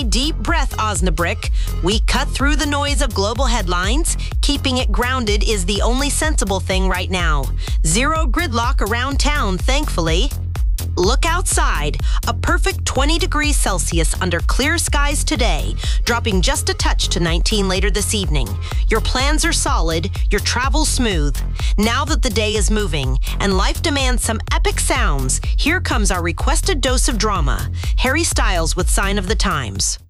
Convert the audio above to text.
deep breath, Osnabrick. We cut through the noise of global headlines. Keeping it grounded is the only sensible thing right now. Zero gridlock around town, thankfully. Look outside. A perfect 20 degrees Celsius under clear skies today, dropping just a touch to 19 later this evening. Your plans are solid, your travel smooth. Now that the day is moving and life demands some epic sounds, here comes our requested dose of drama. Harry Styles with Sign of the Times.